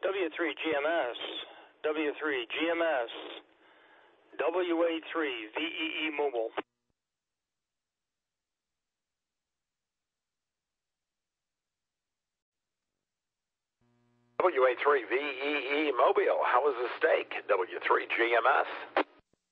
W3GMS, W3GMS, WA3VEE Mobile. WA3VEE Mobile, how was the steak? W3GMS.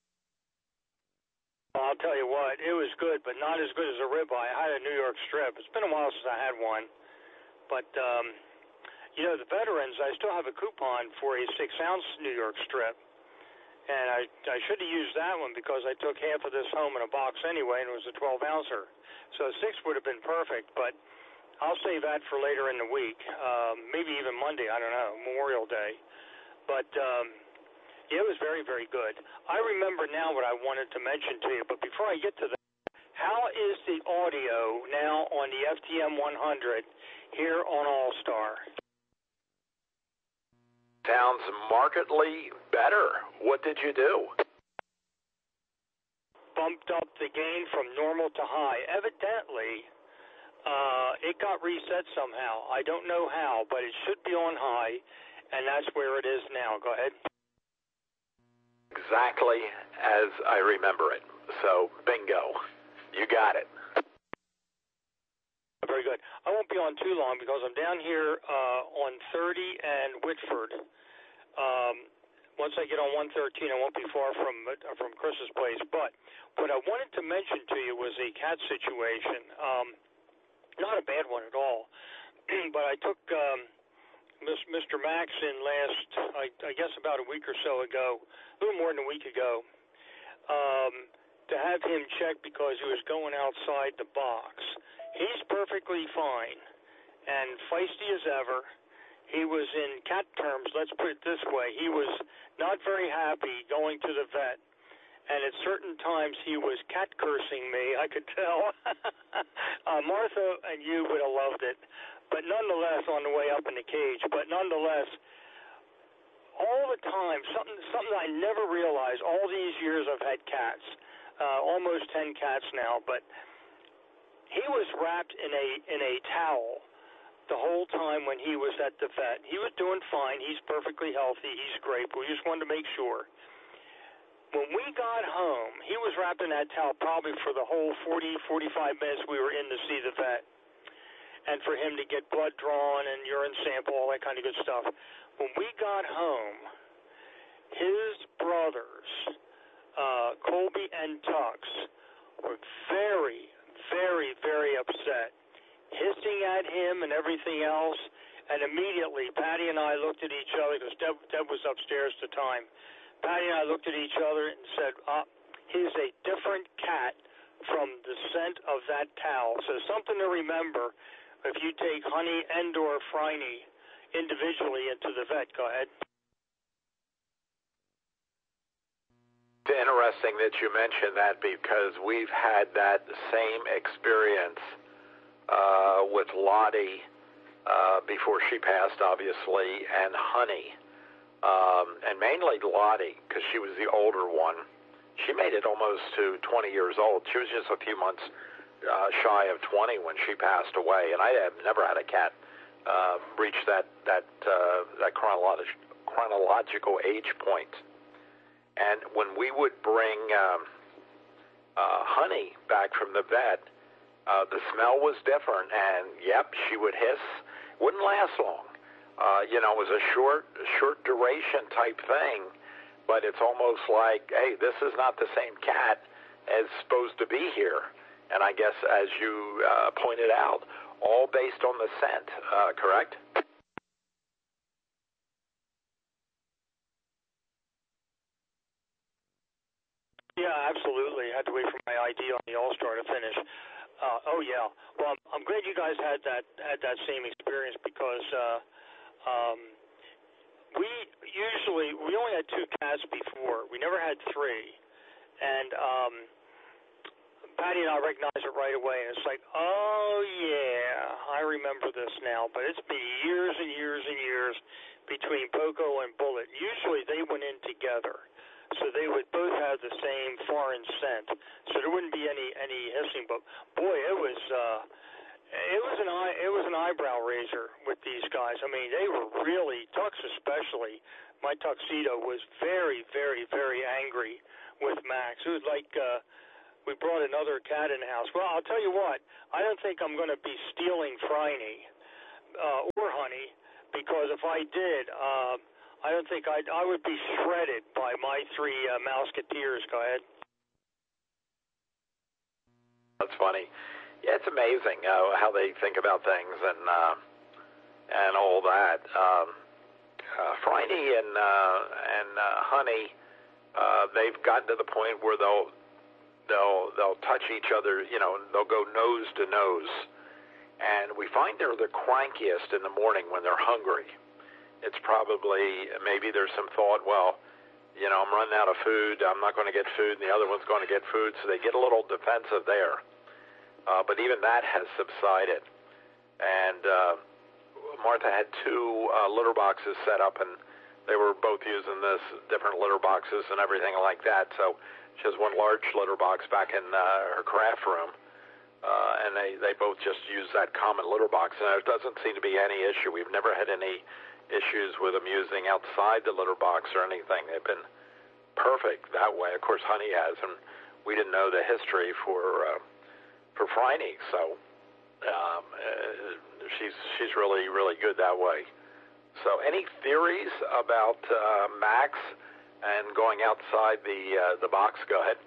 Well, I'll tell you what, it was good, but not as good as a ribeye. I had a New York strip. It's been a while since I had one. But, you know, the veterans, I still have a coupon for a 6-ounce New York strip. And I should have used that one because I took half of this home in a box anyway, and it was a 12-ouncer. So a 6 would have been perfect, but I'll save that for later in the week, maybe even Monday, I don't know, Memorial Day. But yeah, it was very, very good. I remember now what I wanted to mention to you, but before I get to that, how is the audio now on the FTM 100 here on All-Star? Sounds markedly better. What did you do? Bumped up the gain from normal to high. Evidently, it got reset somehow. I don't know how, but it should be on high, and that's where it is now. Go ahead. Exactly as I remember it. So, bingo. You got it. Very good. I won't be on too long because I'm down here on 30 and Whitford. Once I get on 113, I won't be far from Chris's place. But what I wanted to mention to you was a cat situation. Not a bad one at all. But I took Mr. Max in last, I guess about a week or so ago, a little more than a week ago, to have him checked because he was going outside the box. He's perfectly fine and feisty as ever. He was, in cat terms, let's put it this way, he was not very happy going to the vet. And at certain times he was cat cursing me, I could tell. Martha and you would have loved it. But nonetheless, on the way up in the cage, but nonetheless, all the time, something I never realized, all these years I've had cats, almost 10 cats now, but he was wrapped in a towel the whole time when he was at the vet. He was doing fine. He's perfectly healthy. He's great. But we just wanted to make sure. When we got home, he was wrapped in that towel probably for the whole 40, 45 minutes we were in to see the vet. And for him to get blood drawn and urine sample, all that kind of good stuff. When we got home, his brothers, Colby and Tux, were very, very, very upset, hissing at him and everything else. And immediately, Patty and I looked at each other, because Deb was upstairs at the time. Patty and I looked at each other and said, he's a different cat from the scent of that towel. So something to remember if you take Honey and or Phryne individually into the vet. Go ahead. It's interesting that you mentioned that because we've had that same experience with Lottie before she passed, obviously, and Honey. And mainly Lottie, because she was the older one. She made it almost to 20 years old. She was just a few months shy of 20 when she passed away, and I have never had a cat reach that chronological age point. And when we would bring Honey back from the vet, the smell was different, and yep, she would hiss. Wouldn't last long. It was a short duration type thing, but it's almost like, hey, this is not the same cat as supposed to be here. And I guess, as you pointed out, all based on the scent, correct? Yeah, absolutely. I had to wait for my ID on the All-Star to finish. Oh yeah. Well, I'm glad you guys had that same experience because we only had 2 cats before. We never had 3, and Patty and I recognized it right away. And it's like, oh yeah, I remember this now. But it's been years and years and years between Poco and Bullet. Usually they went in together. So they would both have the same foreign scent. So there wouldn't be any hissing. But boy, it was It was an eyebrow raiser with these guys. I mean, they were really, Tux especially. My tuxedo was very, very, very angry with Max. It was like we brought another cat in the house. Well, I'll tell you what. I don't think I'm going to be stealing Phryne or Honey, because if I did, I don't think I would be shredded by my three Mouseketeers. Go ahead. That's funny. Yeah, it's amazing how they think about things and all that. Phryne and Honey, they've gotten to the point where they'll touch each other. You know, they'll go nose to nose, and we find they're the crankiest in the morning when they're hungry. It's probably, maybe there's some thought, well, you know, I'm running out of food, I'm not going to get food, and the other one's going to get food, so they get a little defensive there. But even that has subsided. And Martha had two litter boxes set up, and they were both using this different litter boxes and everything like that. So she has one large litter box back in her craft room, and they both just use that common litter box. And there doesn't seem to be any issue. We've never had any issues with them using outside the litter box or anything. They've been perfect that way. Of course, Honey has, and we didn't know the history for Phryne, so she's really, really good that way. So, any theories about Max and going outside the box? Go ahead.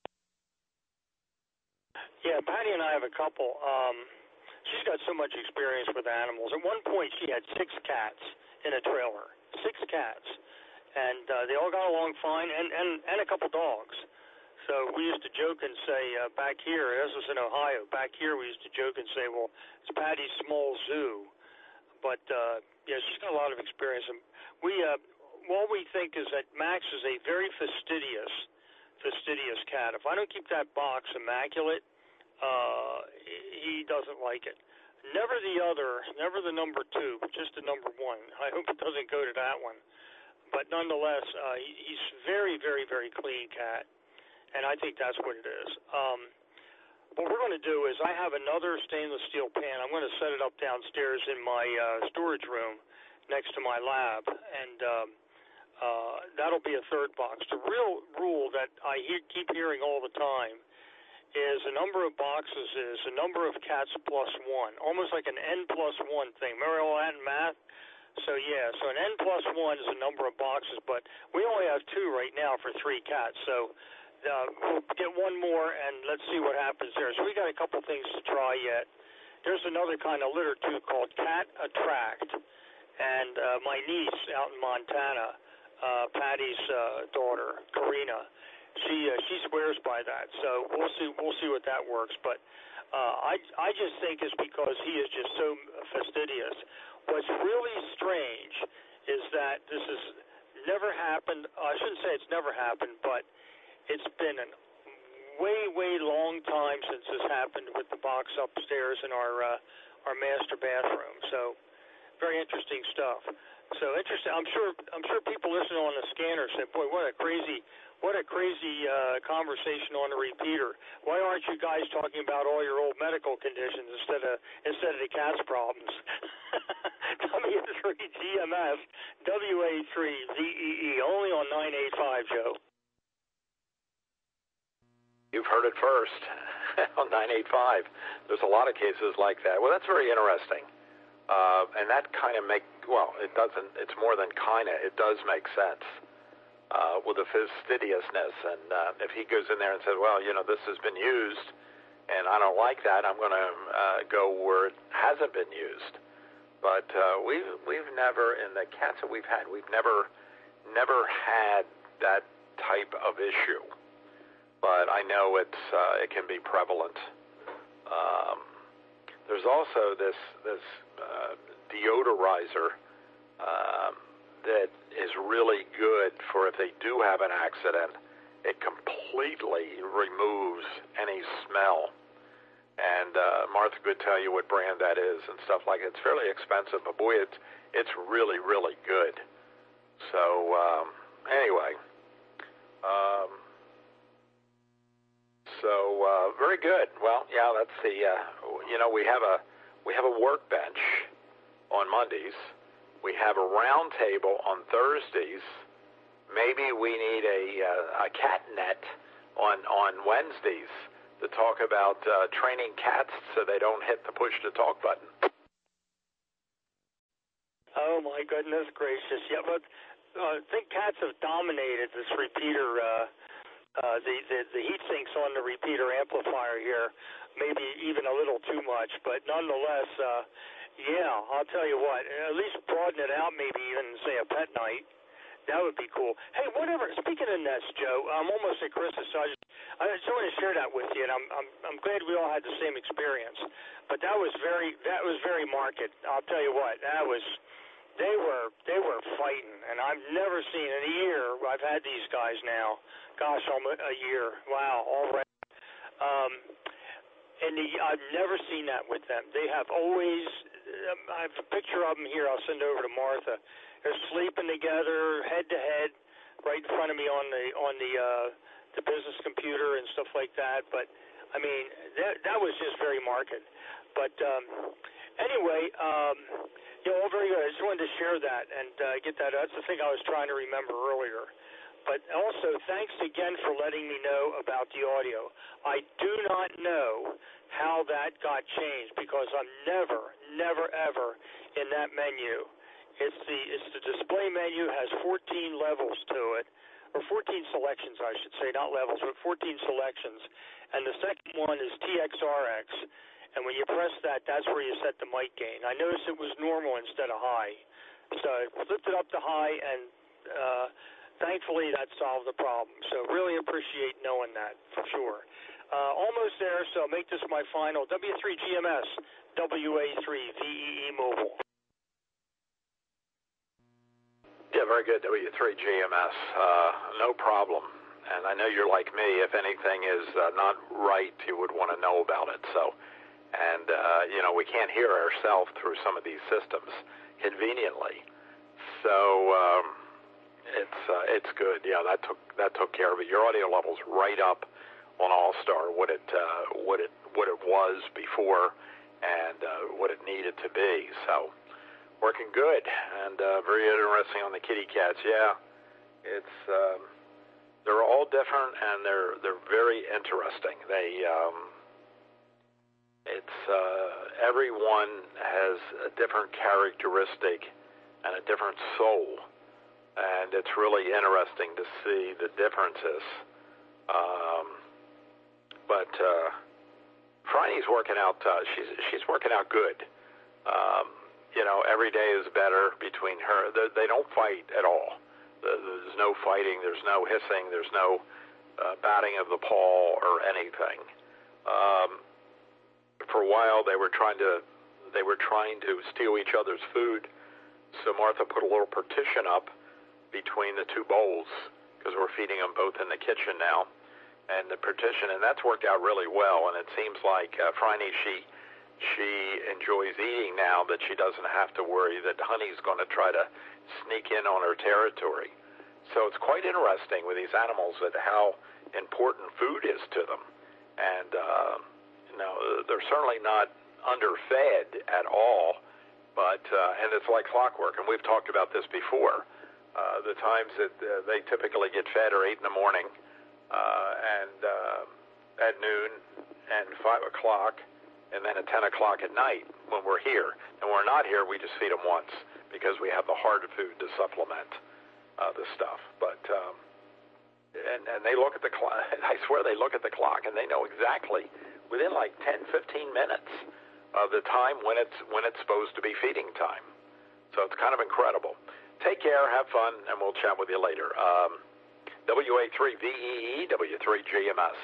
Yeah, Patty and I have a couple. She's got so much experience with animals. At one point, she had 6 cats in a trailer. 6 cats. And they all got along fine, and a couple dogs. So we used to joke and say, back here, this was in Ohio, back here we used to joke and say, well, it's Patty's small zoo. But, yeah, she's got a lot of experience. And what we think is that Max is a very fastidious cat. If I don't keep that box immaculate, he doesn't like it. Never the number 2, but just the number 1. I hope it doesn't go to that one. But nonetheless, he's very, very, very clean cat, and I think that's what it is. What we're going to do is I have another stainless steel pan. I'm going to set it up downstairs in my storage room next to my lab, and that'll be a third box. The real rule that I keep hearing all the time is a number of boxes is a number of cats plus 1, almost like an N plus 1 thing. Remember all that in math? So, yeah, so an N plus 1 is a number of boxes, but we only have 2 right now for 3 cats. So we'll get one more, and let's see what happens there. So we got a couple things to try yet. There's another kind of litter, too, called Cat Attract. And my niece out in Montana, Patty's daughter, Karina, she swears by that. So we'll see what that works. But I just think it's because he is just so fastidious. What's really strange is that this has never happened. I shouldn't say it's never happened, but it's been a way, way long time since this happened with the box upstairs in our master bathroom. So very interesting stuff. So interesting. I'm sure people listening on the scanner said, "Boy, what a crazy conversation on the repeater. Why aren't you guys talking about all your old medical conditions instead of the cat's problems?" W3GMS, WA3ZEE, only on 985, Joe. You've heard it first on 985. There's a lot of cases like that. Well, that's very interesting. And that kind of it doesn't, it's more than kind of, it does make sense with the fastidiousness. And if he goes in there and says, well, you know, this has been used, and I don't like that, I'm going to go where it hasn't been used. But we've never, in the cats that we've had, we've never had that type of issue. But I know it can be prevalent. There's also this deodorizer that is really good for if they do have an accident. It completely removes any smell. And Martha could tell you what brand that is and stuff like it. It's fairly expensive, but boy, it's really, really good. So anyway, very good. Well, yeah, that's the we have a we have a workbench on Mondays. We have a round table on Thursdays. Maybe we need a cat net on Wednesdays to talk about training cats so they don't hit the push-to-talk button. Oh, my goodness gracious. Yeah, but I think cats have dominated this repeater, the heat sinks on the repeater amplifier here, maybe even a little too much, but nonetheless, yeah, I'll tell you what, at least broaden it out, maybe even say a pet night. That would be cool. Hey, whatever. Speaking of nests, Joe, I'm almost at Christmas, so I just want to share that with you, and I'm glad we all had the same experience. But that was very marked. I'll tell you what, they were fighting, and I've never seen in a year. I've had these guys now. Gosh, almost a year. Wow, already. I've never seen that with them. They have always. I have a picture of them here. I'll send over to Martha. They're sleeping together, head to head, right in front of me on the business computer and stuff like that. But I mean, that was just very marked. But anyway, all very good. I just wanted to share that and get that. That's the thing I was trying to remember earlier. But also, thanks again for letting me know about the audio. I do not know how that got changed because I'm never, ever in that menu. It's the display menu, has 14 levels to it, or 14 selections, I should say, not levels, but 14 selections. And the second one is TXRX. And when you press that, that's where you set the mic gain. I noticed it was normal instead of high. So I flipped it up to high, and thankfully that solved the problem. So really appreciate knowing that, for sure. Almost there, so make this my final. W3GMS, WA3 VEE Mobile. Yeah, very good, W3GMS. No problem. And I know you're like me. If anything is not right, you would want to know about it. So, and we can't hear ourselves through some of these systems conveniently. So it's good. Yeah, that took care of it. Your audio level's right up on All-Star, what it was before, and what it needed to be. So, working good, and very interesting on the kitty cats. Yeah, it's they're all different, and they're very interesting. Everyone has a different characteristic and a different soul, and it's really interesting to see the differences. But Franny's working out. She's working out good. Every day is better between her. They don't fight at all. There's no fighting. There's no hissing. There's no batting of the paw or anything. For a while, they were trying to steal each other's food. So Martha put a little partition up between the two bowls because we're feeding them both in the kitchen now, and the partition, and that's worked out really well. And it seems like Franny, she enjoys eating now that she doesn't have to worry that Honey's going to try to sneak in on her territory. So it's quite interesting with these animals that how important food is to them. And, they're certainly not underfed at all, but, and it's like clockwork. And we've talked about this before. The times that they typically get fed are 8 in the morning, and at noon and 5 o'clock, and then at 10 o'clock at night when we're here. And when we're not here, we just feed them once because we have the hard food to supplement the stuff. But and they look at the clock. I swear they look at the clock, and they know exactly within like 10, 15 minutes of the time when it's supposed to be feeding time. So it's kind of incredible. Take care, have fun, and we'll chat with you later. WA3VEE, W3GMS.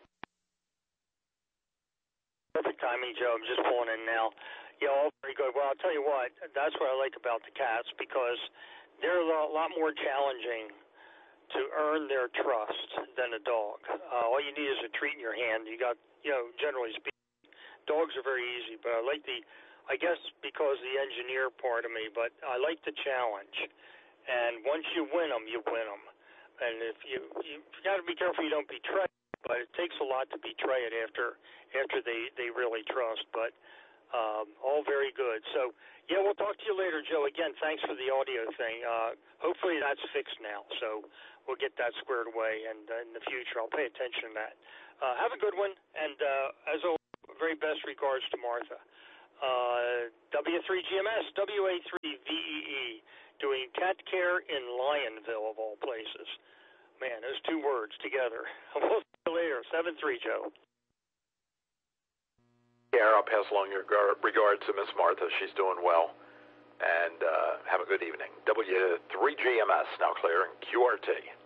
Perfect timing, Joe. I'm just pulling in now. Yeah, all very good. Well, I'll tell you what, that's what I like about the cats because they're a lot more challenging to earn their trust than a dog. All you need is a treat in your hand. You got, generally speaking, dogs are very easy, but I guess because the engineer part of me, but I like the challenge. And once you win them, you win them. And if you got to be careful you don't betray, but it takes a lot to betray it after they really trust. But All very good. So, yeah, we'll talk to you later, Joe. Again, thanks for the audio thing. Hopefully that's fixed now, so we'll get that squared away, and in the future I'll pay attention to that. Have a good one, and as always, very best regards to Martha. W3GMS, WA3VEE, doing cat care in Lionville, of all places. Man, those two words together. We'll see you later. 7-3, Joe. Yeah, I'll pass along your regards to Miss Martha. She's doing well. And have a good evening. W3GMS, now clear, and QRT.